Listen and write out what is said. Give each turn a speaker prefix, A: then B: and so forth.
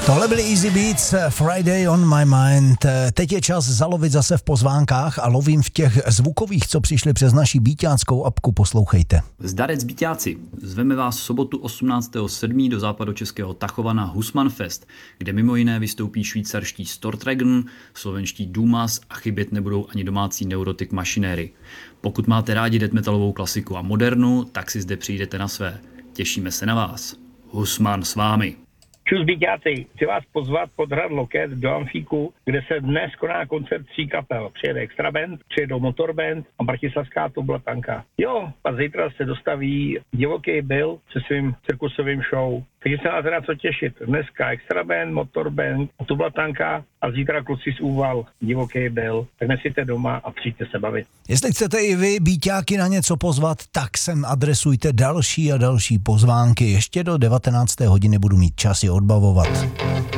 A: Tohle byly Easy Beats, Friday on my mind. Teď je čas zalovit zase v pozvánkách a lovím v těch zvukových, co přišli přes naši bíťáckou apku. Poslouchejte.
B: Zdarec bíťáci, zveme vás v sobotu 18.7. do západočeského Tachova na Husman Fest, kde mimo jiné vystoupí švýcarští Stortragon, slovenští Dumas a chybět nebudou ani domácí Neurotic Machinery. Pokud máte rádi death metalovou klasiku a modernu, tak si zde přijdete na své. Těšíme se na vás. Husman s vámi.
C: Čus bíťáci, chci vás pozvat pod hrad Loket do Amfíku, kde se dnes koná koncert 3 kapel. Přijede Extra Band, přijedou Motorband a bratislavská Tublatanka. Jo, a zítra se dostaví Divoký Bill se svým cirkusovým show. Takže se nás rád co těšit. Dneska Extra Band, Motorband, Tublatanka a zítra kluci z Úval, Divoký Bill. Tak nesíte doma a přijďte se bavit.
A: Jestli chcete i vy bíťáky na něco pozvat, tak sem adresujte další a další pozvánky. Ještě do 19. hodiny budu mít čas je odbavovat.